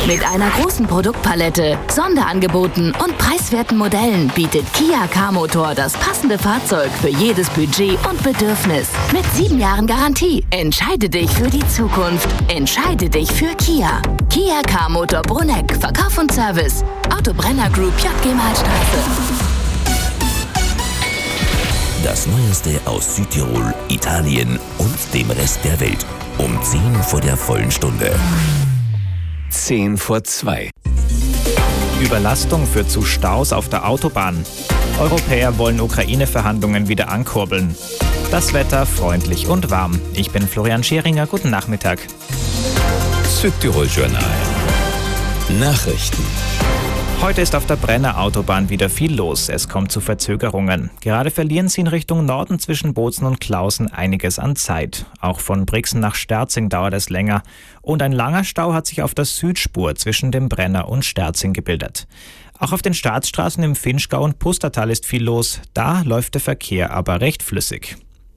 Mit einer großen Produktpalette, Sonderangeboten und preiswerten Modellen bietet Kia K-Motor das passende Fahrzeug für jedes Budget und Bedürfnis. Mit 7 Jahren Garantie. Entscheide dich für die Zukunft. Entscheide dich für Kia. Kia K-Motor Bruneck. Verkauf und Service. Autobrenner Group JG Malstraße. Das Neueste aus Südtirol, Italien und dem Rest der Welt. Um 10 vor der vollen Stunde. 10 vor 2. Überlastung führt zu Staus auf der Autobahn. Europäer wollen Ukraine-Verhandlungen wieder ankurbeln. Das Wetter freundlich und warm. Ich bin Florian Scheringer. Guten Nachmittag. Südtirol-Journal. Nachrichten. Heute ist auf der Brenner Autobahn wieder viel los. Es kommt zu Verzögerungen. Gerade verlieren sie in Richtung Norden zwischen Bozen und Klausen einiges an Zeit. Auch von Brixen nach Sterzing dauert es länger. Und ein langer Stau hat sich auf der Südspur zwischen dem Brenner und Sterzing gebildet. Auch auf den Staatsstraßen im Vinschgau und Pustertal ist viel los. Da läuft der Verkehr aber recht flüssig.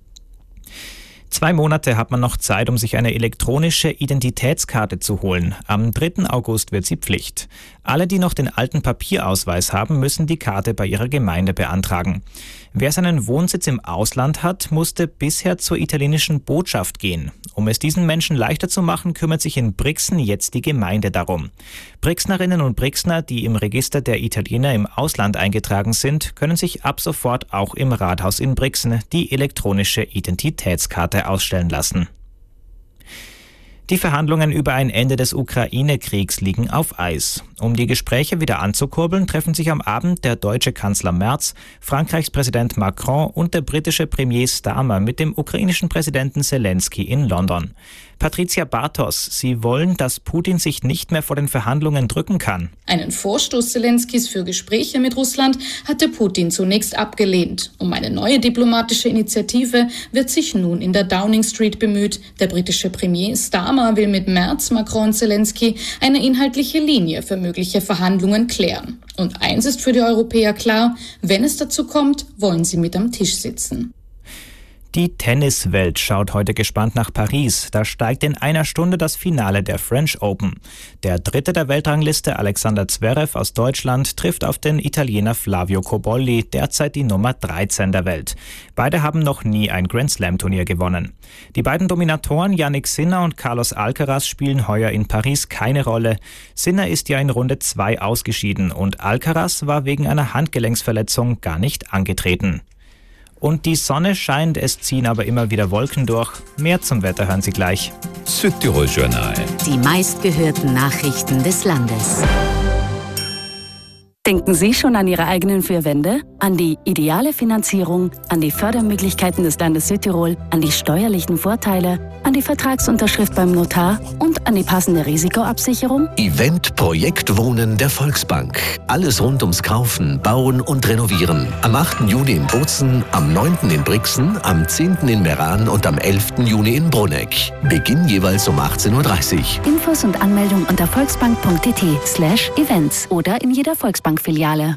2 Monate hat man noch Zeit, um sich eine elektronische Identitätskarte zu holen. Am 3. August wird sie Pflicht. Alle, die noch den alten Papierausweis haben, müssen die Karte bei ihrer Gemeinde beantragen. Wer seinen Wohnsitz im Ausland hat, musste bisher zur italienischen Botschaft gehen. Um es diesen Menschen leichter zu machen, kümmert sich in Brixen jetzt die Gemeinde darum. Brixnerinnen und Brixner, die im Register der Italiener im Ausland eingetragen sind, können sich ab sofort auch im Rathaus in Brixen die elektronische Identitätskarte ausstellen lassen. Die Verhandlungen über ein Ende des Ukraine-Kriegs liegen auf Eis. Um die Gespräche wieder anzukurbeln, treffen sich am Abend der deutsche Kanzler Merz, Frankreichs Präsident Macron und der britische Premier Starmer mit dem ukrainischen Präsidenten Zelensky in London. Patricia Bartos, sie wollen, dass Putin sich nicht mehr vor den Verhandlungen drücken kann. Einen Vorstoß Zelenskys für Gespräche mit Russland hatte Putin zunächst abgelehnt. Um eine neue diplomatische Initiative wird sich nun in der Downing Street bemüht. Der britische Premier Starmer will mit Merz, Macron und Zelensky eine inhaltliche Linie für mögliche Verhandlungen klären. Und eins ist für die Europäer klar, wenn es dazu kommt, wollen sie mit am Tisch sitzen. Die Tenniswelt schaut heute gespannt nach Paris. Da steigt in einer Stunde das Finale der French Open. Der Dritte der Weltrangliste, Alexander Zverev aus Deutschland, trifft auf den Italiener Flavio Cobolli, derzeit die Nummer 13 der Welt. Beide haben noch nie ein Grand-Slam-Turnier gewonnen. Die beiden Dominatoren Jannik Sinner und Carlos Alcaraz spielen heuer in Paris keine Rolle. Sinner ist ja in Runde 2 ausgeschieden und Alcaraz war wegen einer Handgelenksverletzung gar nicht angetreten. Und die Sonne scheint, es ziehen aber immer wieder Wolken durch. Mehr zum Wetter hören Sie gleich. Südtirol-Journal. Die meistgehörten Nachrichten des Landes. Denken Sie schon an Ihre eigenen 4 Wände? An die ideale Finanzierung, an die Fördermöglichkeiten des Landes Südtirol, an die steuerlichen Vorteile, an die Vertragsunterschrift beim Notar und an die passende Risikoabsicherung? Event Projekt Wohnen der Volksbank. Alles rund ums Kaufen, Bauen und Renovieren. Am 8. Juni in Bozen, am 9. in Brixen, am 10. in Meran und am 11. Juni in Bruneck. Beginn jeweils um 18:30 Uhr. Infos und Anmeldung unter volksbank.tt/events oder in jeder Volksbank-Filiale.